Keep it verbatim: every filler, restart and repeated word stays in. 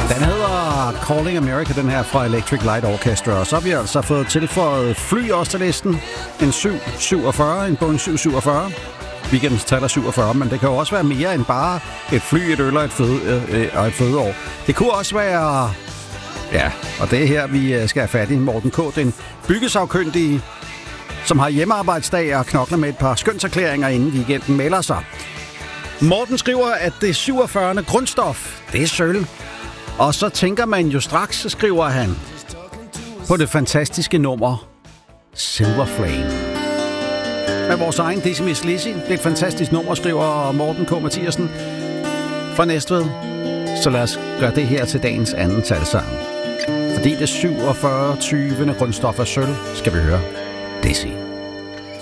Den hedder Calling America, den her fra Electric Light Orchestra. Og så har vi altså fået tilføjet fly også til listen. En syv syvogfyrre, en Boeing syv syvogfyrre. Weekendens tal er syvogfyrre, men det kan jo også være mere end bare et fly, et øl og et, føde, øh, og et fødeår. Det kunne også være... Ja, og det er her, vi skal have fat i Morten K., den byggesagkyndige, som har hjemmearbejdsdag og knokler med et par skønserklæringer, inden weekenden melder sig. Morten skriver, at det syvogfyrre grundstof, det er sølv. Og så tænker man jo straks, så skriver han på det fantastiske nummer Silver Flame. Med vores egen Decimus Lizzy. Det er et fantastisk nummer, skriver Morten K. Mathiasen fra Næstved. Så lad os gøre det her til dagens anden talsang. Fordi det syvogfyrre tyvende grundstof er sølv, skal vi høre Desi.